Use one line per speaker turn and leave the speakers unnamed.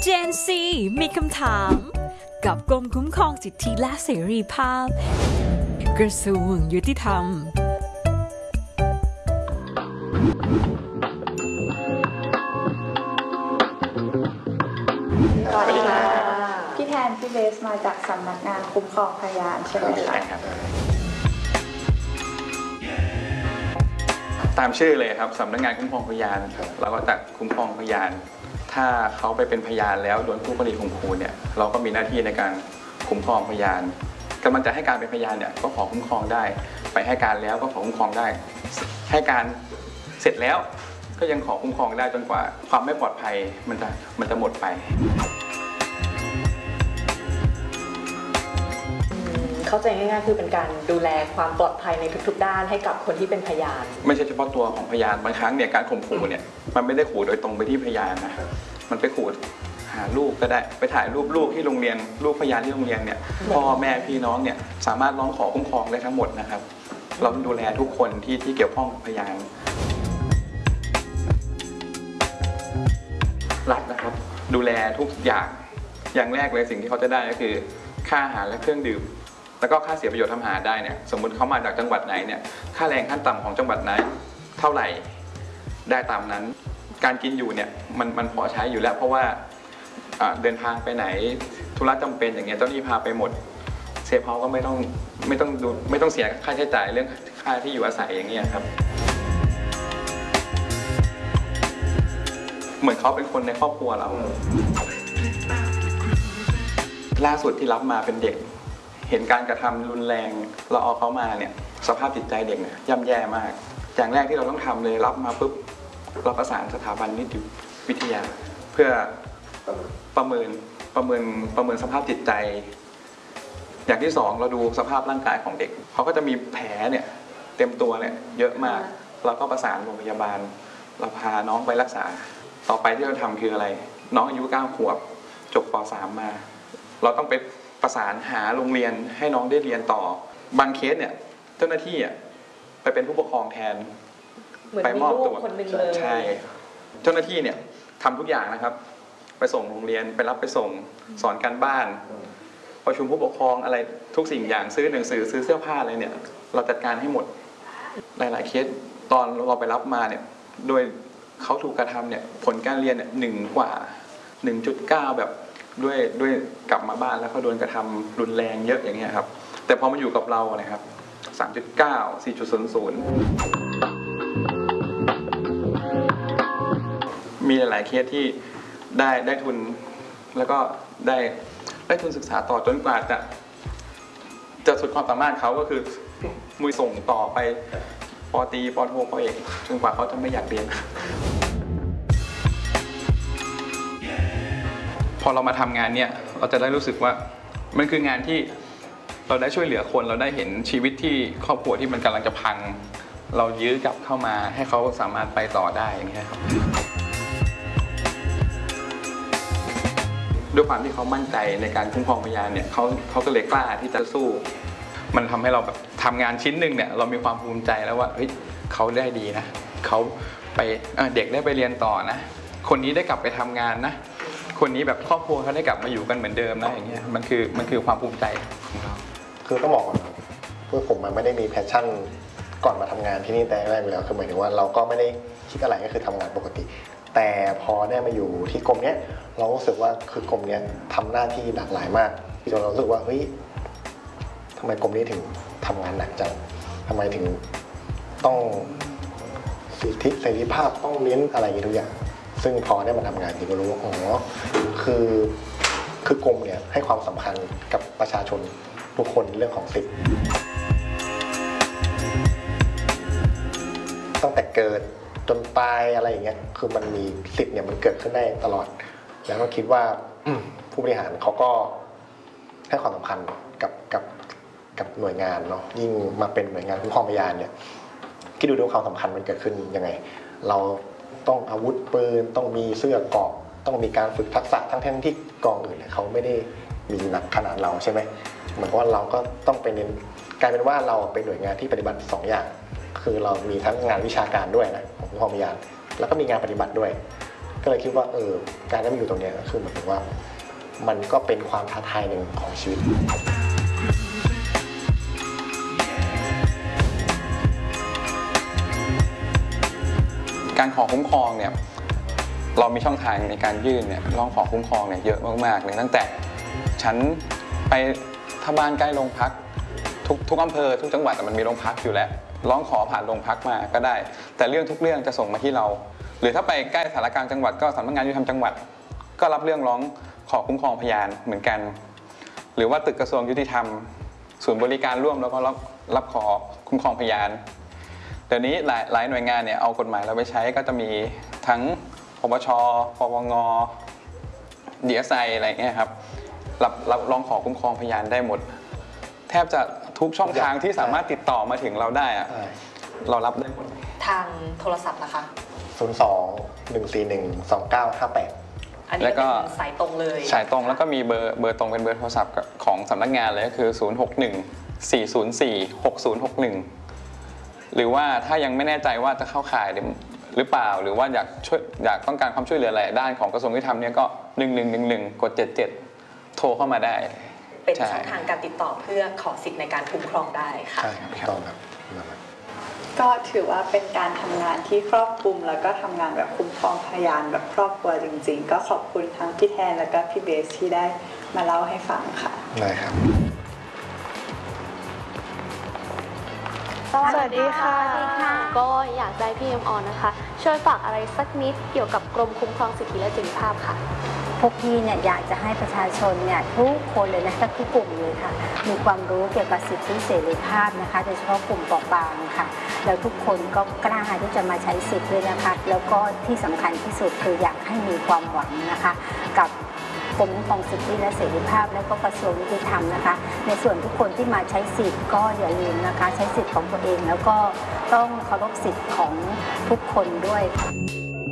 Gen Z มีคำถามกับกรมคุ้มครองสิทธิและเสรีภาพกระทรวงยุติธรรม
สวัสดีค่ะพี่แทนพี่เบสมาจากสำนักงานคุ้มครองพยานใช่ไหมคะ
ตามชื่อเลยครับสำนักงานคุ้มครองพยานเราก็จะคุ้มครองพยานถ้าเขาไปเป็นพยานแล้วโดนคู่กรณีข่มขู่เนี่ยเราก็มีหน้าที่ในการคุ้มครองพยานกำลังจะให้การเป็นพยานเนี่ยก็ขอคุ้มครองได้ไปให้การแล้วก็ขอคุ้มครองได้ให้การเสร็จแล้วก็ยังขอคุ้มครองได้จนกว่าความไม่ปลอดภัยมันจะหมดไป
เข้าใจง่ายๆคือเป็นการดูแลความปลอดภัยในทุกๆด้านให้กับคนที่เป็นพยาน
ไม่ใช่เฉพาะตัวของพยานบางครั้งเนี่ยการข่มขู่เนี่ยมันไม่ได้ขู่โดยตรงไปที่พยานนะมันไปขู่หาลูกก็ได้ไปถ่ายรูปลูกที่โรงเรียนลูกพยานที่โรงเรียนเนี่ยพ่อแม่พี่น้องเนี่ยสามารถร้องขอคุ้มครองได้ทั้งหมดนะครับเราดูแลทุกคนที่เกี่ยวข้องกับพยานรัฐนะครับดูแลทุกอย่างแรกเลยสิ่งที่เขาจะได้ก็คือค่าอาหารและเครื่องดื่มแล้วก็ค่าเสียประโยชน์ทำหาได้เนี่ยสมมุติเขามาจากจังหวัดไหนเนี่ยค่าแรงขั้นต่ำของจังหวัดไหนเท่าไหร่ได้ตามนั้นการกินอยู่เนี่ยมันพอใช้อยู่แล้วเพราะว่าเดินทางไปไหนธุระจำเป็นอย่างเงี้ยเจ้าหนี้พาไปหมดเซฟเฮาส์ก็ไม่ต้องเสียค่าใช้จ่ายเรื่องค่าที่อยู่อาศัยอย่างเงี้ยครับเหมือนเขาเป็นคนในครอบครัวเราล่าสุดที่รับมาเป็นเด็กเห็นการกระทำรุนแรงเราเอาเขามาเนี่ยสภาพจิตใจเด็กเนี่ยย่ำแย่มากอย่างแรกที่เราต้องทำเลยรับมาปุ๊บเราประสานสถาบันนิติวิทยาเพื่อประเมินสภาพจิตใจอย่างที่สองเราดูสภาพร่างกายของเด็กเขาก็จะมีแผลเนี่ยเต็มตัวเนี่ยเยอะมากเราก็ประสานโรงพยาบาลเราพาน้องไปรักษาต่อไปที่เราทำคืออะไรน้องอายุ9 ขวบจบป.3 มาเราต้องไปประสานหาโรงเรียนให้น้องได้เรียนต่อบางเคสเนี่ยเจ้าหน้าที่ไปเป็นผู้ปกครองแทนไปมอบตัวใช่เจ้าหน้าที่เนี่ยทำทุกอย่างนะครับไปส่งโรงเรียนไปรับไปส่งสอนการบ้านประชุมผู้ปกครองอะไรทุกสิ่งอย่างซื้อหนังสือซื้อเสื้อผ้าอะไรเนี่ยเราจัดการให้หมดหลายๆเคสตอนเราไปรับมาเนี่ยโดยเขาถูกกระทำเนี่ยผลการเรียนเนี่ย1 กว่า 1.9 แบบด้วยกลับมาบ้านแล้วเขาโดนกระทำรุนแรงเยอะอย่างเงี้ยครับแต่พอมาอยู่กับเรานะครับ 3.9 4.00 มีหลายๆเคสที่ได้ทุนแล้วก็ได้ทุนศึกษาต่อจนกว่าจะสุดความสามารถเขาก็คือมือส่งต่อไปป.ตรีป.โทป.เอกจนกว่าเขาจะไม่อยากเรียนพอเรามาทำงานเนี่ยเราจะได้รู้สึกว่ามันคืองานที่เราได้ช่วยเหลือคนเราได้เห็นชีวิตที่ครอบครัวที่มันกำลังจะพังเรายื้อกลับเข้ามาให้เขาสามารถไปต่อได้อย่างนี้ครับด้วยความที่เขามั่นใจในการคุ้มครองพยานเนี่ยเขาก็เลยกล้าที่จะสู้มันทำให้เราแบบทำงานชิ้นหนึ่งเนี่ยเรามีความภูมิใจแล้วว่าเฮ้ยเขาได้ดีนะเขาไปเด็กได้ไปเรียนต่อนะคนนี้ได้กลับไปทำงานนะคนนี้แบบครอบครัวเขาได้กลับมาอยู่กันเหมือนเดิมนะอย่างเงี้ยมันคือความภูมิใจของเรา
คือต้องบอกก่อนเพื่อผมมันไม่ได้มีแพชชั่นก่อนมาทำงานที่นี่แต่แรกอยู่แล้วคือหมายถึงว่าเราก็ไม่ได้คิดอะไรก็คือทำงานปกติแต่พอได้มาอยู่ที่กรมเนี้ยเรารู้สึกว่าคือกรมเนี้ยทำหน้าที่หลากหลายมากจนเรารู้สึกว่าเฮ้ยทำไมกรมนี้ถึงทำงานหนักจังทำไมถึงต้องสิทธิเสรีภาพต้องเน้นอะไรทุกอย่างซึ่งพอได้มาทำงานจริงก็รู้ว่าอ๋อคือกรมเนี่ยให้ความสำคัญกับประชาชนทุกคนเรื่องของสิทธิ์ตั้งแต่เกิดจนตายอะไรอย่างเงี้ยคือมันมีสิทธิ์เนี่ยมันเกิดขึ้นได้ตลอดแล้วก็คิดว่าผู้บริหารเขาก็ให้ความสำคัญกับหน่วยงานเนาะยิ่งมาเป็นหน่วยงานคุ้มครองพยานเนี่ยคิดดูความสำคัญมันเกิดขึ้นยังไงเราต้องอาวุธปืนต้องมีเสื้อเกราะต้องมีการฝึกทักษะทั้งที่กองอื่นเขาไม่ได้มีหนักขนาดเราใช่ไหมเหมือนว่าเราก็ต้องไปเน้นกลายเป็นว่าเราเป็นหน่วยงานที่ปฏิบัติ2 อย่างคือเรามีทั้งงานวิชาการด้วยนะของคุ้มครองพยานแล้วก็มีงานปฏิบัติด้วยก็ก็เลยคิดว่าการได้มาอยู่ตรงนี้ก็คือเหมือนกับว่ามันก็เป็นความท้าทายหนึ่งของชีวิต
การขอคุ้มครองเนี่ยเรามีช่องทางในการยื่นเนี่ยร้องขอคุ้มครองเนี่ยเยอะมากๆเลยตั้งแต่ฉันไปถ้าบ้านใกล้โรงพักทุกอำเภอทุกจังหวัดมันมีโรงพักอยู่แล้วร้องขอผ่านโรงพักมาก็ได้แต่เรื่องทุกเรื่องจะส่งมาที่เราหรือถ้าไปใกล้สารกลางจังหวัดก็สำนักงานยุติธรรมจังหวัดก็รับเรื่องร้องขอคุ้มครองพยานเหมือนกันหรือว่าตึกกระทรวงยุติธรรมศูนย์บริการร่วมแล้วก็รับขอคุ้มครองพยานเดี๋ยวนี้หลายหน่วยงานเนี่ยเอากฎหมายเราไปใช้ก็จะมีทั้งปปช ปปง DSI อะไรเงี้ยครับรับร้องขอคุ้มครองพยานได้หมดแทบจะทุกช่องทางที่สามารถติดต่อมาถึงเราได้อะเรารับได้หมด
ทางโทรศัพท์นะคะ
02-141-2958
อันนี้ก็เป็นสายตรงเลย
สายตรงแล้วก็มีเบอร์ตรงเป็นเบอร์โทรศัพท์ของสำนักงานเลยก็คือ061-404-6061หรือว่าถ้ายังไม่แน่ใจว่าจะเข้าข่ายหรือเปล่าหรือว่าอยากต้องการความช่วยเหลืออะไรด้านของกระทรวงยุติธรรมเนี่ยก็1111กด77โทรเข้ามาได้
เป็นช่องทางการติดต่อเพื่อขอสิทธิ์ในการคุ้มครองได้ค่ะ
ใช่ครับต้องครับ
ก็ถือว่าเป็นการทำงานที่ครอบคลุมแล้วก็ทำงานแบบคุ้มครองพยานแบบครอบครัวจริงๆก็ขอบคุณทั้งพี่แทนแล้วก็พี่เบสที่ได้มาเล่าให้ฟังค่ะ
ได้ครับ
สวัสดีค่ะก็อยากได้พี่เอ็มออนนะคะช่วยฝากอะไรสักนิดเกี่ยวกับกรมคุ้มครองสิทธิและเสรีภาพค่ะ
พวกพี่เนี่ยอยากจะให้ประชาชนเนี่ยทุกคนเลยนะทุกกลุ่มเลยค่ะมีความรู้เกี่ยวกับสิทธิเสรีภาพนะคะโดยเฉพาะกลุ่มเปราะบางค่ะแล้วทุกคนก็กล้าที่จะมาใช้สิทธิ์ด้วยนะคะแล้วก็ที่สำคัญที่สุดคืออยากให้มีความหวังนะคะกับกรมคุ้มครองสิทธิและเสรีภาพและก็กระทรวงยุติธรรมนะคะในส่วนทุกคนที่มาใช้สิทธิ์ก็อย่าลืมนะคะใช้สิทธิ์ของตัวเองแล้วก็ต้องเคารพสิทธิ์ของทุกคนด้วยค่ะ